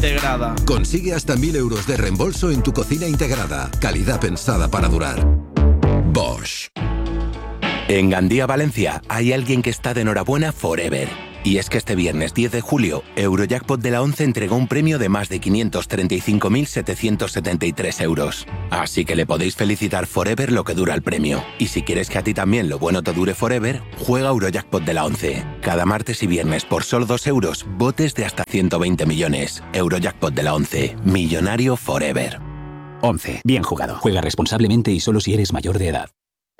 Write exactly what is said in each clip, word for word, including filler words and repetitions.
integrada. Consigue hasta mil euros de reembolso en tu cocina integrada. Calidad pensada para durar. Bosch. En Gandía, Valencia, hay alguien que está de enhorabuena forever. Y es que este viernes diez de julio, Eurojackpot de la once entregó un premio de más de quinientos treinta y cinco mil setecientos setenta y tres euros. Así que le podéis felicitar forever lo que dura el premio. Y si quieres que a ti también lo bueno te dure forever, juega Eurojackpot de la once. Cada martes y viernes por solo dos euros, botes de hasta ciento veinte millones. Eurojackpot de la once. Millonario forever. once. Bien jugado. Juega responsablemente y solo si eres mayor de edad.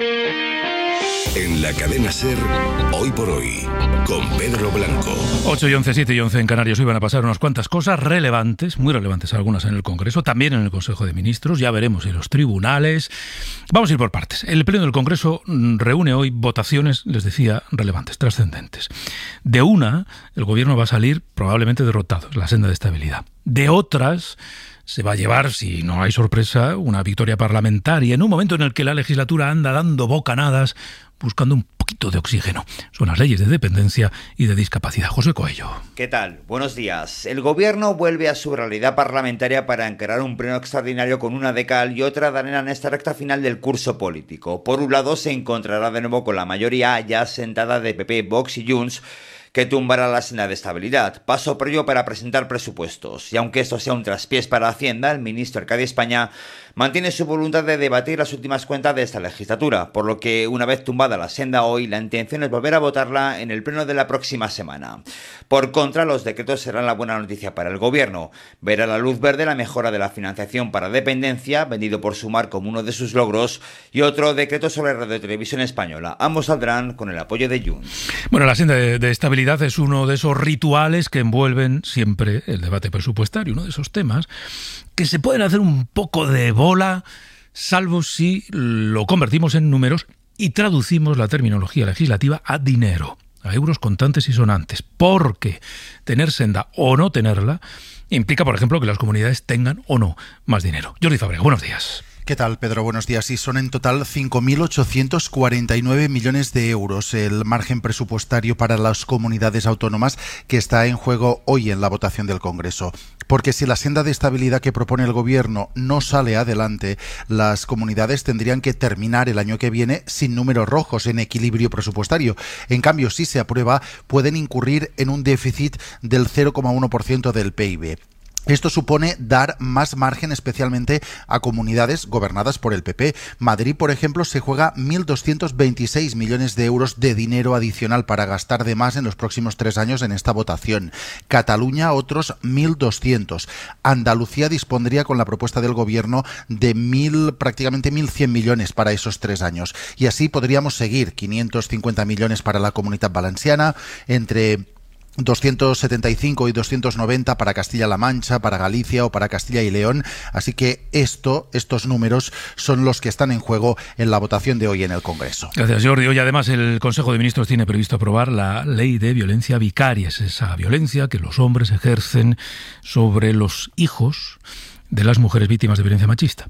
En la cadena SER, Hoy por Hoy, con Pedro Blanco. ocho y once, siete y once en Canarias. Hoy van a pasar unas cuantas cosas relevantes, muy relevantes algunas en el Congreso, también en el Consejo de Ministros, ya veremos en los tribunales. Vamos a ir por partes. El Pleno del Congreso reúne hoy votaciones, les decía, relevantes, trascendentes. De una, el Gobierno va a salir probablemente derrotado, la senda de estabilidad. De otras, se va a llevar, si no hay sorpresa, una victoria parlamentaria en un momento en el que la legislatura anda dando bocanadas, buscando un poquito de oxígeno. Son las leyes de dependencia y de discapacidad. José Coello. ¿Qué tal? Buenos días. El Gobierno vuelve a su realidad parlamentaria para encarar un pleno extraordinario con una de cal y otra de arena en esta recta final del curso político. Por un lado, se encontrará de nuevo con la mayoría ya sentada de P P, Vox y Junts, que tumbará la senda de estabilidad. Paso previo para presentar presupuestos. Y aunque esto sea un traspiés para Hacienda, el ministro Arcadi España mantiene su voluntad de debatir las últimas cuentas de esta legislatura, por lo que una vez tumbada la senda hoy, la intención es volver a votarla en el pleno de la próxima semana. Por contra, los decretos serán la buena noticia para el Gobierno. Verá la luz verde la mejora de la financiación para dependencia, vendido por Sumar como uno de sus logros, y otro decreto sobre Radio Televisión Española. Ambos saldrán con el apoyo de Junts. Bueno, la senda de, de estabilidad es uno de esos rituales que envuelven siempre el debate presupuestario, uno de esos temas que se pueden hacer un poco de bola, salvo si lo convertimos en números y traducimos la terminología legislativa a dinero, a euros contantes y sonantes, porque tener senda o no tenerla implica, por ejemplo, que las comunidades tengan o no más dinero. Jordi Fábrega, buenos días. ¿Qué tal, Pedro? Buenos días. Y son en total cinco mil ochocientos cuarenta y nueve millones de euros el margen presupuestario para las comunidades autónomas que está en juego hoy en la votación del Congreso. Porque si la senda de estabilidad que propone el Gobierno no sale adelante, las comunidades tendrían que terminar el año que viene sin números rojos, en equilibrio presupuestario. En cambio, si se aprueba, pueden incurrir en un déficit del cero coma uno por ciento del P I B. Esto supone dar más margen especialmente a comunidades gobernadas por el P P. Madrid, por ejemplo, se juega mil doscientos veintiséis millones de euros de dinero adicional para gastar de más en los próximos tres años en esta votación. Cataluña, otros mil doscientos. Andalucía dispondría con la propuesta del Gobierno de mil, prácticamente mil cien millones para esos tres años. Y así podríamos seguir. quinientos cincuenta millones para la Comunitat Valenciana, entre doscientos setenta y cinco y doscientos noventa para Castilla-La Mancha, para Galicia o para Castilla y León. Así que esto, estos números son los que están en juego en la votación de hoy en el Congreso. Gracias, Jordi. Hoy además el Consejo de Ministros tiene previsto aprobar la ley de violencia vicaria. Es esa violencia que los hombres ejercen sobre los hijos de las mujeres víctimas de violencia machista.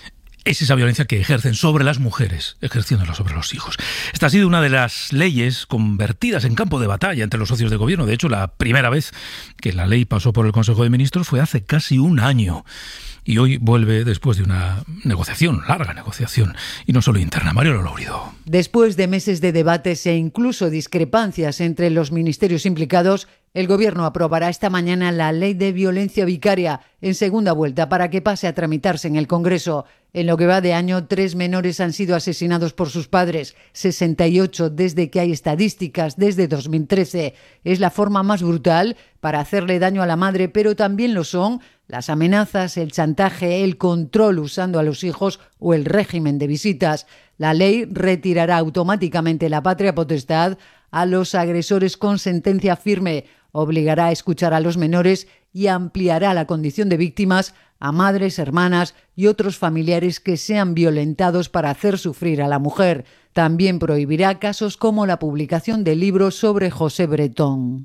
Es esa violencia que ejercen sobre las mujeres, ejerciéndola sobre los hijos. Esta ha sido una de las leyes convertidas en campo de batalla entre los socios de gobierno. De hecho, la primera vez que la ley pasó por el Consejo de Ministros fue hace casi un año. Y hoy vuelve después de una negociación, larga negociación, y no solo interna. Mario Lolorido. Después de meses de debates e incluso discrepancias entre los ministerios implicados, el Gobierno aprobará esta mañana la ley de violencia vicaria en segunda vuelta para que pase a tramitarse en el Congreso. En lo que va de año, tres menores han sido asesinados por sus padres, sesenta y ocho desde que hay estadísticas, desde dos mil trece. Es la forma más brutal para hacerle daño a la madre, pero también lo son las amenazas, el chantaje, el control usando a los hijos o el régimen de visitas. La ley retirará automáticamente la patria potestad a los agresores con sentencia firme, obligará a escuchar a los menores y ampliará la condición de víctimas a madres, hermanas y otros familiares que sean violentados para hacer sufrir a la mujer. También prohibirá casos como la publicación de libros sobre José Bretón.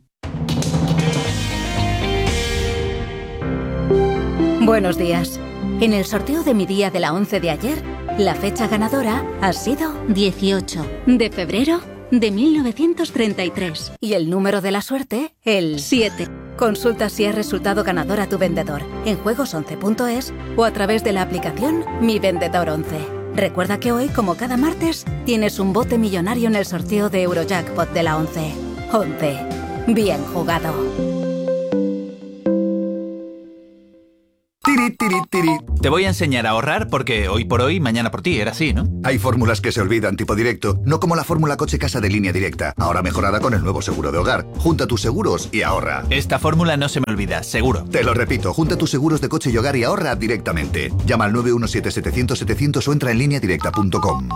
Buenos días. En el sorteo de mi día de la once de ayer, la fecha ganadora ha sido dieciocho de febrero de mil novecientos treinta y tres. Y el número de la suerte, el siete. Consulta si has resultado ganador a tu vendedor en juegos once punto es o a través de la aplicación Mi Vendedor once. Recuerda que hoy, como cada martes, tienes un bote millonario en el sorteo de Eurojackpot de la once. once. Bien jugado. Tiri, tiri, tiri. Te voy a enseñar a ahorrar porque hoy por hoy, mañana por ti, era así, ¿no? Hay fórmulas que se olvidan tipo directo, no como la fórmula coche-casa de Línea Directa, ahora mejorada con el nuevo seguro de hogar. Junta tus seguros y ahorra. Esta fórmula no se me olvida, seguro. Te lo repito, junta tus seguros de coche y hogar y ahorra directamente. Llama al nueve uno siete, setecientos, setecientos o entra en línea directa punto com.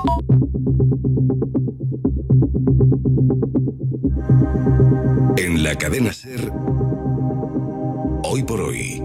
En la cadena SER, hoy por hoy,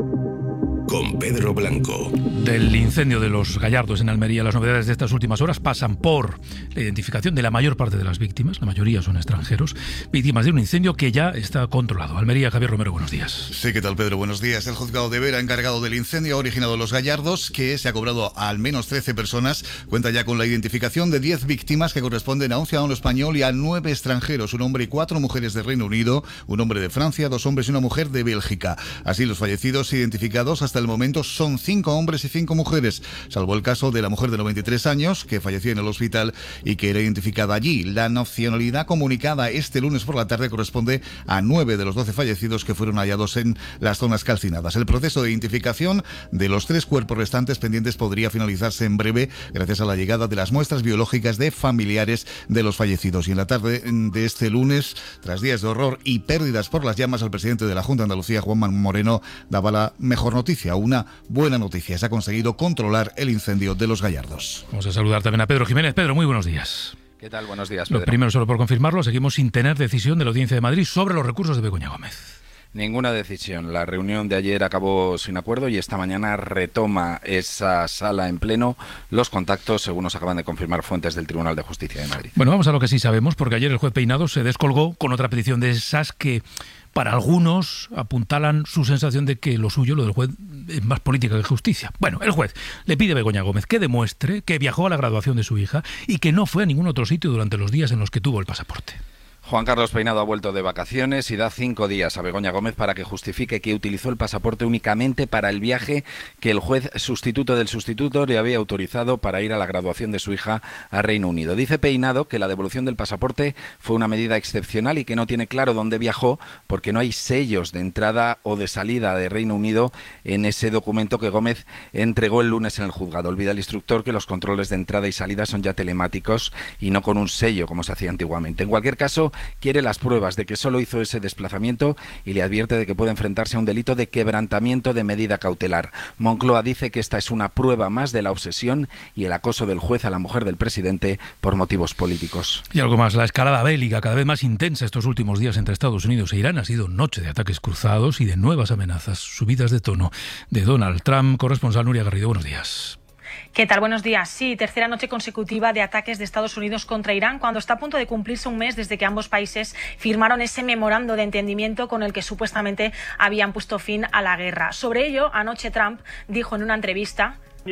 con Pedro Blanco. Del incendio de los Gallardos en Almería, las novedades de estas últimas horas pasan por la identificación de la mayor parte de las víctimas, la mayoría son extranjeros, víctimas de un incendio que ya está controlado. Almería, Javier Romero, buenos días. Sí, ¿qué tal, Pedro? Buenos días. El juzgado de Vera, encargado del incendio, ha originado en los Gallardos, que se ha cobrado a al menos trece personas, cuenta ya con la identificación de diez víctimas que corresponden a un ciudadano español y a nueve extranjeros, un hombre y cuatro mujeres de Reino Unido, un hombre de Francia, dos hombres y una mujer de Bélgica. Así, los fallecidos identificados hasta el momento son cinco hombres y cinco mujeres, salvo el caso de la mujer de noventa y tres años que falleció en el hospital y que era identificada allí. La nacionalidad comunicada este lunes por la tarde corresponde a nueve de los doce fallecidos que fueron hallados en las zonas calcinadas. El proceso de identificación de los tres cuerpos restantes pendientes podría finalizarse en breve gracias a la llegada de las muestras biológicas de familiares de los fallecidos. Y en la tarde de este lunes, tras días de horror y pérdidas por las llamas, el presidente de la Junta de Andalucía, Juan Manuel Moreno, daba la mejor noticia, una buena noticia. Se ha conseguido controlar el incendio de los Gallardos. Vamos a saludar también a Pedro Jiménez. Pedro, muy buenos días. ¿Qué tal? Buenos días, Pedro. Lo primero, solo por confirmarlo, seguimos sin tener decisión de la Audiencia de Madrid sobre los recursos de Begoña Gómez. Ninguna decisión. La reunión de ayer acabó sin acuerdo y esta mañana retoma esa sala en pleno los contactos, según nos acaban de confirmar fuentes del Tribunal de Justicia de Madrid. Bueno, vamos a lo que sí sabemos, porque ayer el juez Peinado se descolgó con otra petición de esas que para algunos apuntalan su sensación de que lo suyo, lo del juez, es más política que justicia. Bueno, el juez le pide a Begoña Gómez que demuestre que viajó a la graduación de su hija y que no fue a ningún otro sitio durante los días en los que tuvo el pasaporte. Juan Carlos Peinado ha vuelto de vacaciones y da cinco días a Begoña Gómez para que justifique que utilizó el pasaporte únicamente para el viaje que el juez sustituto del sustituto le había autorizado para ir a la graduación de su hija a Reino Unido. Dice Peinado que la devolución del pasaporte fue una medida excepcional y que no tiene claro dónde viajó porque no hay sellos de entrada o de salida de Reino Unido en ese documento que Gómez entregó el lunes en el juzgado. Olvida el instructor que los controles de entrada y salida son ya telemáticos y no con un sello como se hacía antiguamente. En cualquier caso, quiere las pruebas de que solo hizo ese desplazamiento y le advierte de que puede enfrentarse a un delito de quebrantamiento de medida cautelar. Moncloa dice que esta es una prueba más de la obsesión y el acoso del juez a la mujer del presidente por motivos políticos. Y algo más, la escalada bélica cada vez más intensa estos últimos días entre Estados Unidos e Irán ha sido noche de ataques cruzados y de nuevas amenazas, subidas de tono de Donald Trump. Corresponsal Nuria Garrido, buenos días. ¿Qué tal? Buenos días. Sí, tercera noche consecutiva de ataques de Estados Unidos contra Irán, cuando está a punto de cumplirse un mes desde que ambos países firmaron ese memorando de entendimiento con el que supuestamente habían puesto fin a la guerra. Sobre ello, anoche Trump dijo en una entrevista que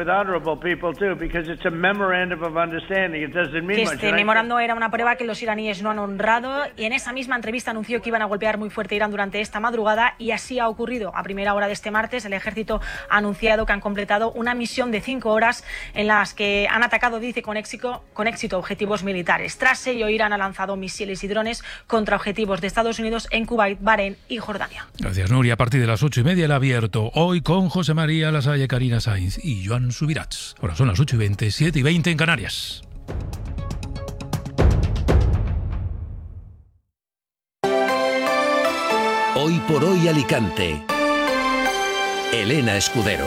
este memorando era una prueba que los iraníes no han honrado, y en esa misma entrevista anunció que iban a golpear muy fuerte a Irán durante esta madrugada, y así ha ocurrido. A primera hora de este martes, el ejército ha anunciado que han completado una misión de cinco horas en las que han atacado, dice, con éxito, con éxito objetivos militares. Tras ello, Irán ha lanzado misiles y drones contra objetivos de Estados Unidos en Kuwait, Bahrein y Jordania. Gracias, Nuria. A partir de las ocho y media el abierto, hoy con José María Lasalle, Karina Sainz y Joan Subirats. Ahora son las ocho y veinte, siete y veinte en Canarias. Hoy por hoy Alicante. Elena Escudero.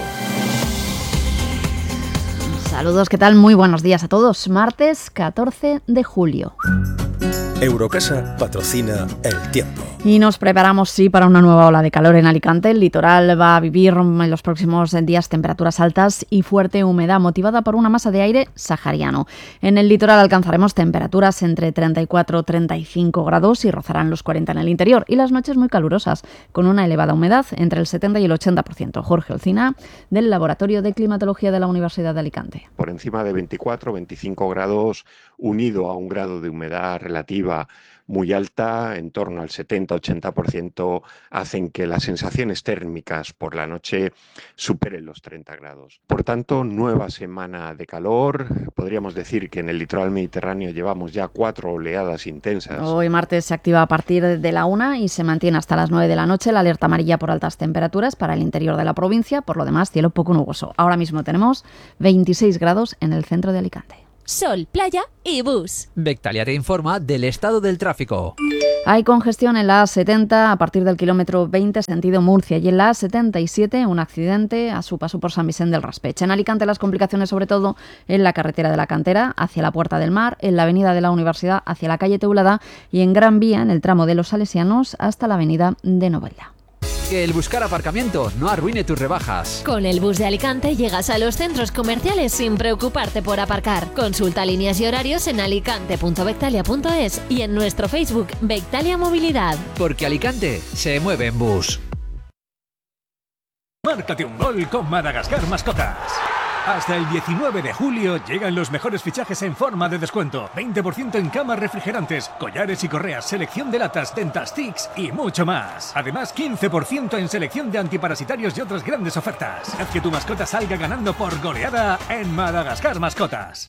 Saludos, ¿qué tal? Muy buenos días a todos. Martes catorce de julio. Eurocasa patrocina el tiempo. Y nos preparamos, sí, para una nueva ola de calor en Alicante. El litoral va a vivir en los próximos días temperaturas altas y fuerte humedad motivada por una masa de aire sahariano. En el litoral alcanzaremos temperaturas entre treinta y cuatro a treinta y cinco grados y rozarán los cuarenta en el interior. Y las noches muy calurosas, con una elevada humedad entre el setenta y el ochenta por ciento. Jorge Olcina, del Laboratorio de Climatología de la Universidad de Alicante. Por encima de veinticuatro a veinticinco grados, unido a un grado de humedad relativa muy alta, en torno al setenta a ochenta por ciento, hacen que las sensaciones térmicas por la noche superen los treinta grados. Por tanto, nueva semana de calor. Podríamos decir que en el litoral mediterráneo llevamos ya cuatro oleadas intensas. Hoy martes se activa a partir de la una y se mantiene hasta las nueve de la noche la alerta amarilla por altas temperaturas para el interior de la provincia. Por lo demás, cielo poco nuboso. Ahora mismo tenemos veintiséis grados en el centro de Alicante. Sol, playa y bus. Bectalia te informa del estado del tráfico. Hay congestión en la A setenta a partir del kilómetro veinte sentido Murcia y en la A setenta y siete un accidente a su paso por San Vicente del Raspeig. En Alicante las complicaciones sobre todo en la carretera de la Cantera hacia la Puerta del Mar, en la avenida de la Universidad hacia la calle Teulada y en Gran Vía en el tramo de los Salesianos hasta la avenida de Novelda. Que el buscar aparcamiento no arruine tus rebajas. Con el bus de Alicante llegas a los centros comerciales sin preocuparte por aparcar. Consulta líneas y horarios en alicante punto bectalia punto es y en nuestro Facebook Bectalia Movilidad. Porque Alicante se mueve en bus. Márcate un gol con Madagascar Mascotas. Hasta el diecinueve de julio llegan los mejores fichajes en forma de descuento. veinte por ciento en camas refrigerantes, collares y correas, selección de latas, Dentastics y mucho más. Además, quince por ciento en selección de antiparasitarios y otras grandes ofertas. Haz que tu mascota salga ganando por goleada en Madagascar Mascotas.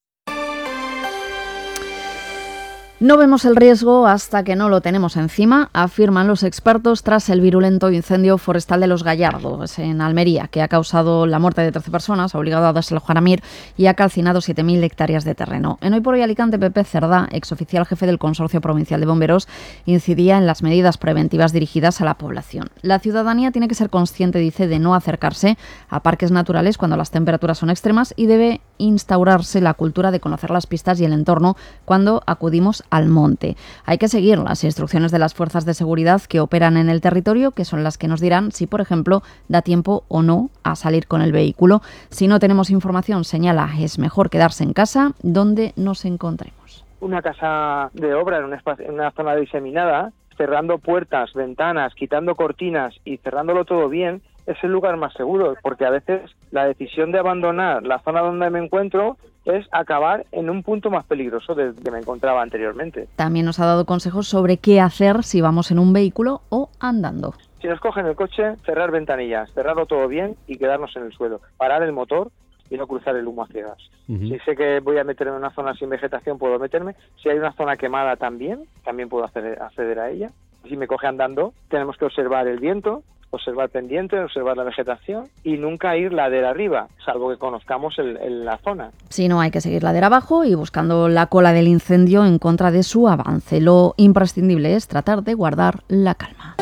No vemos el riesgo hasta que no lo tenemos encima, afirman los expertos tras el virulento incendio forestal de Los Gallardos, en Almería, que ha causado la muerte de trece personas, ha obligado a desalojar a Mir y ha calcinado siete mil hectáreas de terreno. En Hoy por Hoy Alicante, Pepe Cerdá, exoficial jefe del Consorcio Provincial de Bomberos, incidía en las medidas preventivas dirigidas a la población. La ciudadanía tiene que ser consciente, dice, de no acercarse a parques naturales cuando las temperaturas son extremas y debe instaurarse la cultura de conocer las pistas y el entorno cuando acudimos al monte. Hay que seguir las instrucciones de las fuerzas de seguridad que operan en el territorio, que son las que nos dirán si, por ejemplo, da tiempo o no a salir con el vehículo. Si no tenemos información, señala, es mejor quedarse en casa donde nos encontremos. Una casa de obra en una, espacio, en una zona diseminada, cerrando puertas, ventanas, quitando cortinas y cerrándolo todo bien, es el lugar más seguro, porque a veces la decisión de abandonar la zona donde me encuentro es acabar en un punto más peligroso del que me encontraba anteriormente. También nos ha dado consejos sobre qué hacer si vamos en un vehículo o andando. Si nos cogen el coche, cerrar ventanillas, cerrarlo todo bien y quedarnos en el suelo. Parar el motor y no cruzar el humo a ciegas. Uh-huh. Si sé que voy a meterme en una zona sin vegetación, puedo meterme. Si hay una zona quemada también, también puedo acceder, acceder a ella. Si me coge andando, tenemos que observar el viento, observar pendiente, observar la vegetación y nunca ir ladera arriba, salvo que conozcamos el, el, la zona. Si no, hay que seguir ladera abajo y buscando la cola del incendio en contra de su avance. Lo imprescindible es tratar de guardar la calma.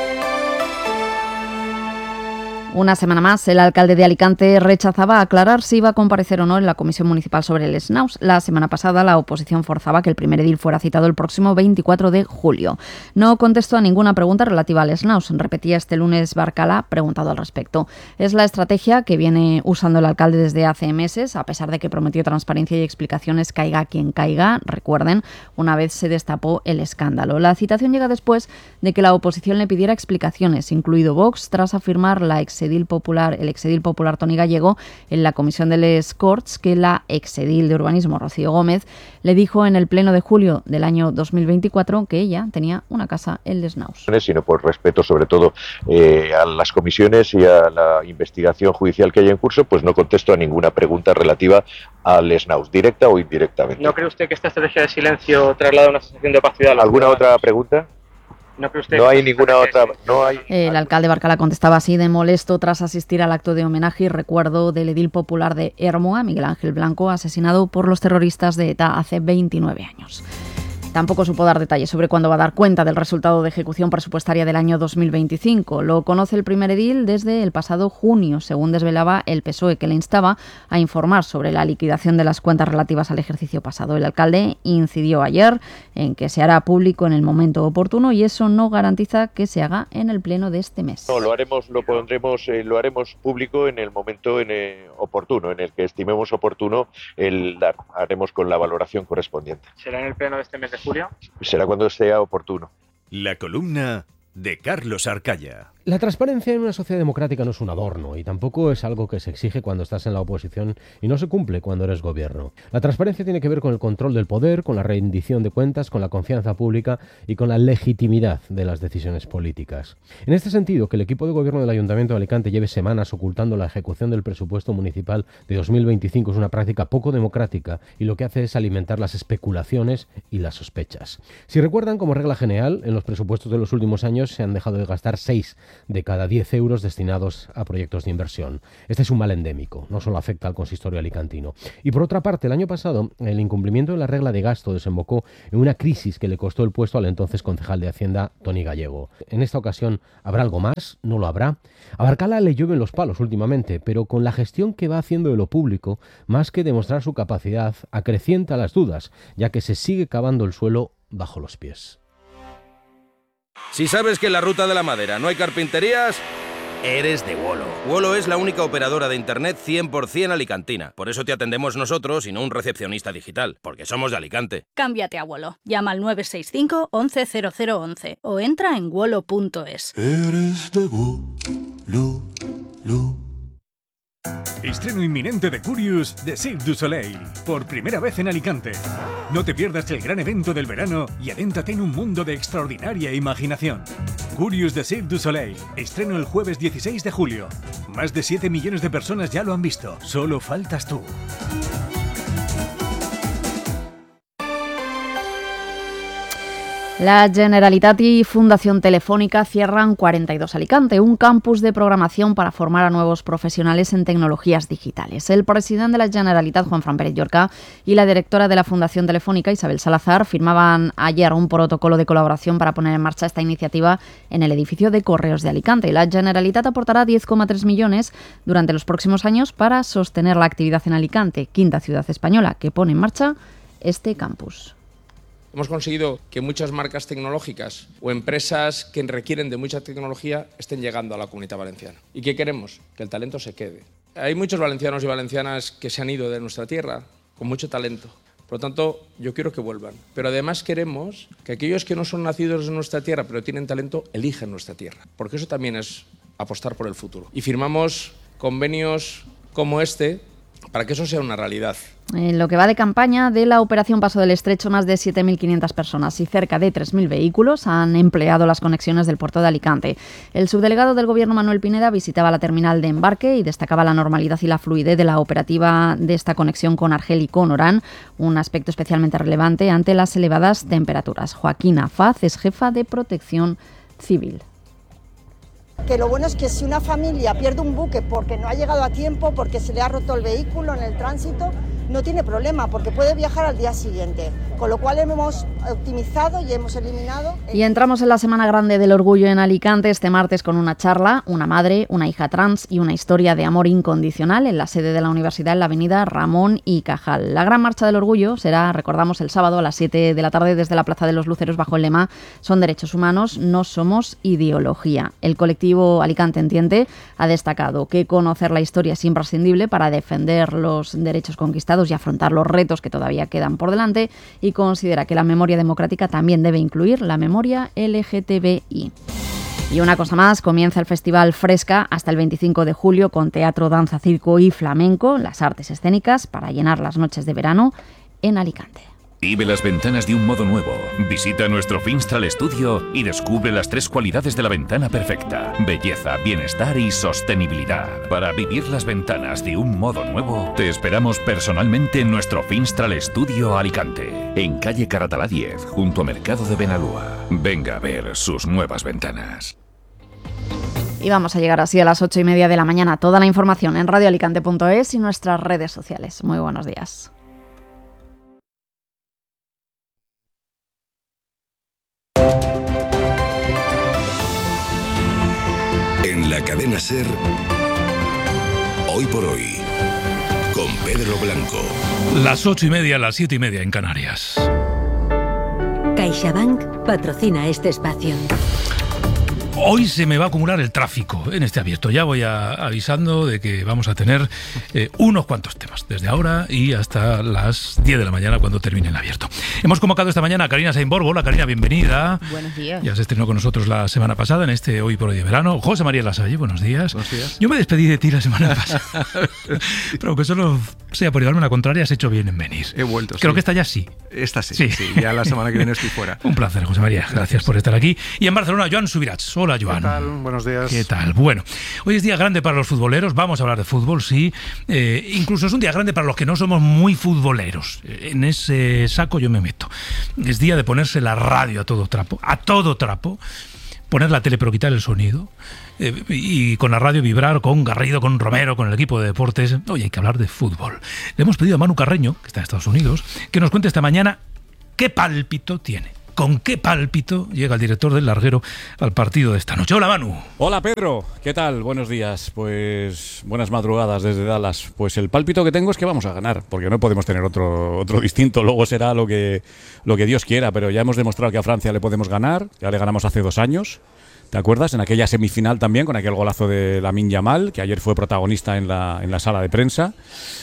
Una semana más, el alcalde de Alicante rechazaba aclarar si iba a comparecer o no en la Comisión Municipal sobre el Snaus. La semana pasada, la oposición forzaba que el primer edil fuera citado el próximo veinticuatro de julio. No contestó a ninguna pregunta relativa al Snaus. Repetía este lunes Barcala, preguntado al respecto. Es la estrategia que viene usando el alcalde desde hace meses, a pesar de que prometió transparencia y explicaciones, caiga quien caiga. Recuerden, una vez se destapó el escándalo. La citación llega después de que la oposición le pidiera explicaciones, incluido Vox, tras afirmar la ex Edil popular, el exedil popular Toni Gallego en la comisión de les Corts que la exedil de urbanismo Rocío Gómez le dijo en el pleno de julio del año dos mil veinticuatro que ella tenía una casa en Les Naus. Sino por respeto sobre todo eh, a las comisiones y a la investigación judicial que hay en curso, pues no contesto a ninguna pregunta relativa a Les Naus, directa o indirectamente. ¿No cree usted que esta estrategia de silencio traslada una sensación de opacidad? ¿Alguna otra pregunta? No, usted no hay ninguna otra. No hay. El alcalde Barcala contestaba así de molesto tras asistir al acto de homenaje y recuerdo del edil popular de Hermoa, Miguel Ángel Blanco, asesinado por los terroristas de ETA hace veintinueve años. Tampoco supo dar detalles sobre cuándo va a dar cuenta del resultado de ejecución presupuestaria del año dos mil veinticinco. Lo conoce el primer edil desde el pasado junio, según desvelaba el P S O E, que le instaba a informar sobre la liquidación de las cuentas relativas al ejercicio pasado. El alcalde incidió ayer en que se hará público en el momento oportuno y eso no garantiza que se haga en el pleno de este mes. No, lo haremos, lo pondremos, eh, lo haremos público en el momento en el oportuno, en el que estimemos oportuno el dar. Haremos con la valoración correspondiente. ¿Será en el pleno de este mes de julio? Será cuando sea oportuno. La columna de Carlos Arcaya. La transparencia en una sociedad democrática no es un adorno y tampoco es algo que se exige cuando estás en la oposición y no se cumple cuando eres gobierno. La transparencia tiene que ver con el control del poder, con la rendición de cuentas, con la confianza pública y con la legitimidad de las decisiones políticas. En este sentido, que el equipo de gobierno del Ayuntamiento de Alicante lleve semanas ocultando la ejecución del presupuesto municipal de dos mil veinticinco es una práctica poco democrática y lo que hace es alimentar las especulaciones y las sospechas. Si recuerdan, como regla general, en los presupuestos de los últimos años se han dejado de gastar seis de cada diez euros destinados a proyectos de inversión. Este es un mal endémico, no solo afecta al consistorio alicantino. Y por otra parte, el año pasado, el incumplimiento de la regla de gasto desembocó en una crisis que le costó el puesto al entonces concejal de Hacienda, Toni Gallego. En esta ocasión, ¿habrá algo más? ¿No lo habrá? A Barcala le llueven los palos últimamente, pero con la gestión que va haciendo de lo público, más que demostrar su capacidad, acrecienta las dudas, ya que se sigue cavando el suelo bajo los pies. Si sabes que en la Ruta de la Madera no hay carpinterías, eres de Wolo. Wolo es la única operadora de internet cien por ciento alicantina. Por eso te atendemos nosotros y no un recepcionista digital, porque somos de Alicante. Cámbiate a Wolo. Llama al nueve seis cinco, once cero cero once o entra en wolo punto es. Eres de Wolo. Estreno inminente de Curious de Cirque du Soleil, por primera vez en Alicante. No te pierdas el gran evento del verano y adéntrate en un mundo de extraordinaria imaginación. Curious de Cirque du Soleil, estreno el jueves dieciséis de julio. Más de siete millones de personas ya lo han visto, solo faltas tú. La Generalitat y Fundación Telefónica cierran cuarenta y dos Alicante, un campus de programación para formar a nuevos profesionales en tecnologías digitales. El presidente de la Generalitat, Juanfran Pérez Llorca, y la directora de la Fundación Telefónica, Isabel Salazar, firmaban ayer un protocolo de colaboración para poner en marcha esta iniciativa en el edificio de Correos de Alicante. La Generalitat aportará diez coma tres millones durante los próximos años para sostener la actividad en Alicante, quinta ciudad española que pone en marcha este campus. Hemos conseguido que muchas marcas tecnológicas o empresas que requieren de mucha tecnología estén llegando a la Comunidad Valenciana. ¿Y qué queremos? Que el talento se quede. Hay muchos valencianos y valencianas que se han ido de nuestra tierra con mucho talento. Por lo tanto, yo quiero que vuelvan. Pero además queremos que aquellos que no son nacidos en nuestra tierra pero tienen talento, elijan nuestra tierra. Porque eso también es apostar por el futuro. Y firmamos convenios como este para que eso sea una realidad. En lo que va de campaña de la Operación Paso del Estrecho, más de siete mil quinientas personas y cerca de tres mil vehículos han empleado las conexiones del puerto de Alicante. El subdelegado del Gobierno, Manuel Pineda, visitaba la terminal de embarque y destacaba la normalidad y la fluidez de la operativa de esta conexión con Argel y con Orán, un aspecto especialmente relevante ante las elevadas temperaturas. Joaquina Faz es jefa de Protección Civil. Que lo bueno es que si una familia pierde un buque porque no ha llegado a tiempo, porque se le ha roto el vehículo en el tránsito, no tiene problema porque puede viajar al día siguiente, con lo cual hemos optimizado y hemos eliminado... El... Y entramos en la Semana Grande del Orgullo en Alicante este martes con una charla, una madre, una hija trans y una historia de amor incondicional en la sede de la universidad en la avenida Ramón y Cajal. La Gran Marcha del Orgullo será, recordamos, el sábado a las siete de la tarde desde la Plaza de los Luceros bajo el lema "Son derechos humanos, no somos ideología". El colectivo Alicante Entiende ha destacado que conocer la historia es imprescindible para defender los derechos conquistados y afrontar los retos que todavía quedan por delante, y considera que la memoria democrática también debe incluir la memoria L G T B I. Y una cosa más, comienza el Festival Fresca hasta el veinticinco de julio con teatro, danza, circo y flamenco, las artes escénicas, para llenar las noches de verano en Alicante. Vive las ventanas de un modo nuevo. Visita nuestro Finstral Studio y descubre las tres cualidades de la ventana perfecta: belleza, bienestar y sostenibilidad. Para vivir las ventanas de un modo nuevo, te esperamos personalmente en nuestro Finstral Studio Alicante, en calle Caratalá diez, junto a Mercado de Benalúa. Venga a ver sus nuevas ventanas. Y vamos a llegar así a las ocho y media de la mañana. Toda la información en radio alicante punto es y nuestras redes sociales. Muy buenos días. En la cadena SER, Hoy por Hoy, con Pedro Blanco. Las ocho y media, las siete y media en Canarias. CaixaBank patrocina este espacio. Hoy se me va a acumular el tráfico en este abierto. Ya voy a, avisando de que vamos a tener eh, unos cuantos temas, desde ahora y hasta las diez de la mañana cuando termine el abierto. Hemos convocado esta mañana a Karina Seinborg. Hola Karina, bienvenida. Buenos días. Ya se estrenó con nosotros la semana pasada en este Hoy por Hoy de Verano. José María Lasalle, buenos días. Buenos días. Yo me despedí de ti la semana pasada, pero que solo sea por llevarme la contraria, has hecho bien en venir. He vuelto, Creo sí. que esta ya sí. Esta sí, sí, sí, ya la semana que viene estoy fuera. Un placer, José María. Gracias, Gracias por estar aquí. Y en Barcelona, Joan Subirats. Hola, Joan. ¿Qué tal? Buenos días. ¿Qué tal? Bueno, hoy es día grande para los futboleros. Vamos a hablar de fútbol, sí. Eh, incluso es un día grande para los que no somos muy futboleros. En ese saco yo me meto. Es día de ponerse la radio a todo trapo. A todo trapo. Poner la tele pero quitar el sonido. Eh, y con la radio vibrar con Garrido, con Romero, con el equipo de deportes. Oye, hay que hablar de fútbol. Le hemos pedido a Manu Carreño, que está en Estados Unidos, que nos cuente esta mañana qué pálpito tiene. ¿Con qué pálpito llega el director del Larguero al partido de esta noche? Hola, Manu. Hola, Pedro. ¿Qué tal? Buenos días. Pues buenas madrugadas desde Dallas. Pues el pálpito que tengo es que vamos a ganar, porque no podemos tener otro, otro distinto. Luego será lo que, lo que Dios quiera, pero ya hemos demostrado que a Francia le podemos ganar. Ya le ganamos hace dos años. ¿Te acuerdas? En aquella semifinal también, con aquel golazo de Lamine Yamal, que ayer fue protagonista en la, en la sala de prensa.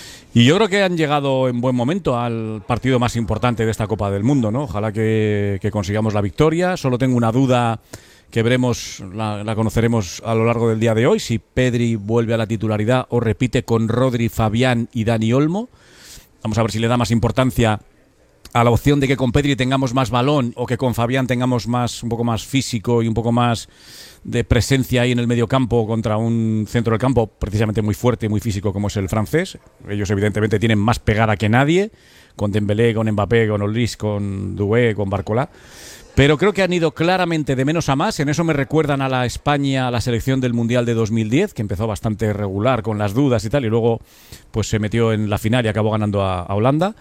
Y yo creo que han llegado en buen momento al partido más importante de esta Copa del Mundo, ¿no? Ojalá que, que consigamos la victoria. Solo tengo una duda que veremos, la, la conoceremos a lo largo del día de hoy, si Pedri vuelve a la titularidad o repite con Rodri, Fabián y Dani Olmo. Vamos a ver si le da más importancia a la opción de que con Pedri tengamos más balón o que con Fabián tengamos más, un poco más físico y un poco más de presencia ahí en el mediocampo contra un centro del campo precisamente muy fuerte y muy físico como es el francés. Ellos evidentemente tienen más pegada que nadie, con Dembélé, con Mbappé, con Olris, con Doué, con Barcola. Pero creo que han ido claramente de menos a más. En eso me recuerdan a la España, a la selección del Mundial de dos mil diez, que empezó bastante regular con las dudas y tal, y luego pues se metió en la final y acabó ganando a, a Holanda.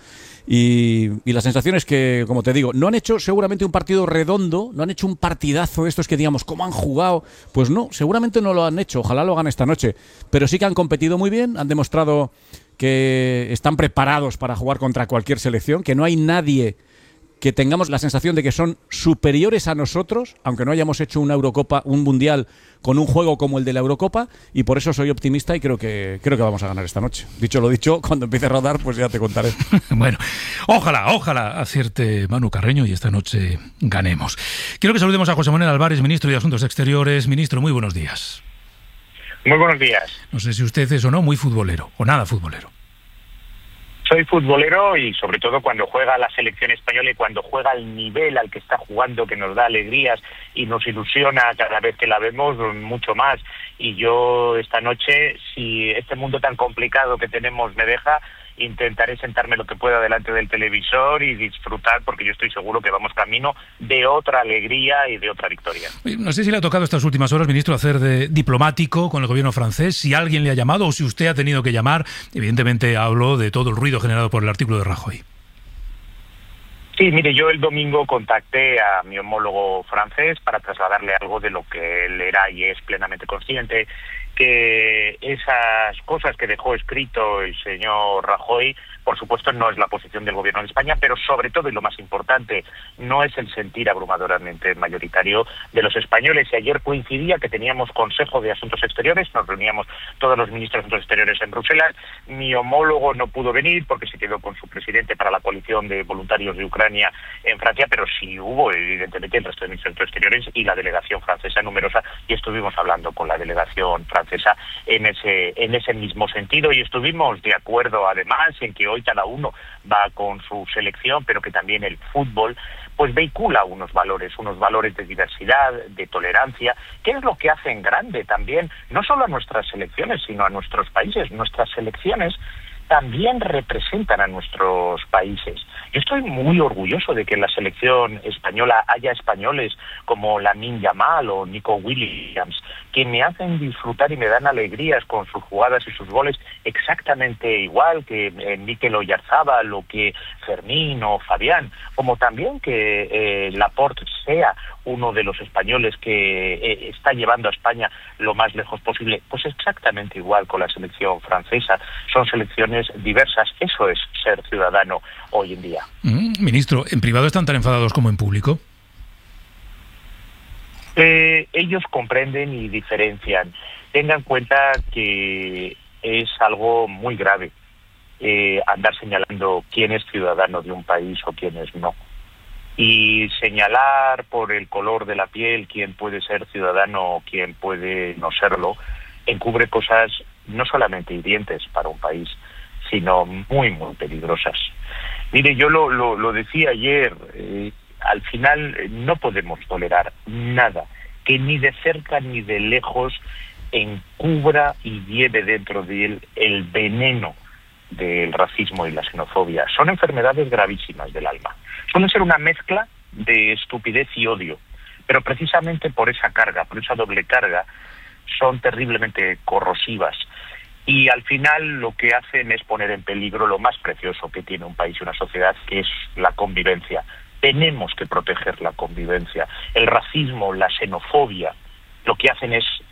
Y, y la sensación es que, como te digo, no han hecho seguramente un partido redondo, no han hecho un partidazo de estos que digamos, ¿cómo han jugado? Pues no, seguramente no lo han hecho, ojalá lo hagan esta noche. Pero sí que han competido muy bien, han demostrado que están preparados para jugar contra cualquier selección, que no hay nadie que tengamos la sensación de que son superiores a nosotros, aunque no hayamos hecho una Eurocopa, un Mundial con un juego como el de la Eurocopa, y por eso soy optimista y creo que creo que vamos a ganar esta noche. Dicho lo dicho, cuando empiece a rodar, pues ya te contaré. Bueno, ojalá, ojalá acierte Manu Carreño y esta noche ganemos. Quiero que saludemos a José Manuel Álvarez, ministro de Asuntos Exteriores. Ministro, muy buenos días. Muy buenos días. No sé si usted es o no muy futbolero, o nada futbolero. Soy futbolero y sobre todo cuando juega la selección española y cuando juega al nivel al que está jugando, que nos da alegrías y nos ilusiona cada vez que la vemos mucho más. Y yo esta noche, si este mundo tan complicado que tenemos me deja, intentaré sentarme lo que pueda delante del televisor y disfrutar, porque yo estoy seguro que vamos camino de otra alegría y de otra victoria. No sé si le ha tocado estas últimas horas, ministro, hacer de diplomático con el gobierno francés, si alguien le ha llamado o si usted ha tenido que llamar. Evidentemente hablo de todo el ruido generado por el artículo de Rajoy. Sí, mire, yo el domingo contacté a mi homólogo francés para trasladarle algo de lo que él era y es plenamente consciente, que esas cosas que dejó escrito el señor Rajoy, por supuesto, no es la posición del gobierno de España, pero sobre todo, y lo más importante, no es el sentir abrumadoramente mayoritario de los españoles. Y ayer coincidía que teníamos Consejo de Asuntos Exteriores, nos reuníamos todos los ministros de Asuntos Exteriores en Bruselas. Mi homólogo no pudo venir porque se quedó con su presidente para la coalición de voluntarios de Ucrania en Francia, pero sí hubo, evidentemente, el resto de ministros de Asuntos Exteriores y la delegación francesa numerosa, y estuvimos hablando con la delegación francesa en ese, en ese mismo sentido, y estuvimos de acuerdo, además, en que hoy cada uno va con su selección, pero que también el fútbol pues vehicula unos valores, unos valores de diversidad, de tolerancia, que es lo que hacen grande también, no solo a nuestras selecciones, sino a nuestros países. Nuestras selecciones también representan a nuestros países. Yo estoy muy orgulloso de que en la selección española haya españoles como Lamine Yamal o Nico Williams, que me hacen disfrutar y me dan alegrías con sus jugadas y sus goles exactamente igual que eh, Mikel Oyarzabal o que Fermín o Fabián, como también que eh, Laporte sea uno de los españoles que eh, está llevando a España lo más lejos posible, pues exactamente igual con la selección francesa. Son selecciones diversas, eso es ser ciudadano hoy en día. Mm, ministro, ¿en privado están tan enfadados como en público? Eh, ellos comprenden y diferencian. Tengan en cuenta que es algo muy grave eh, andar señalando quién es ciudadano de un país o quién es no. Y señalar por el color de la piel quién puede ser ciudadano o quién puede no serlo, encubre cosas no solamente hirientes para un país, sino muy, muy peligrosas. Mire, yo lo, lo, lo decía ayer, eh, al final eh, no podemos tolerar nada que ni de cerca ni de lejos encubra y lleve dentro de él el veneno del racismo y la xenofobia. Son enfermedades gravísimas del alma. Suelen ser una mezcla de estupidez y odio, pero precisamente por esa carga, por esa doble carga, son terriblemente corrosivas. Y al final lo que hacen es poner en peligro lo más precioso que tiene un país y una sociedad, que es la convivencia. Tenemos que proteger la convivencia. El racismo, la xenofobia, lo que hacen es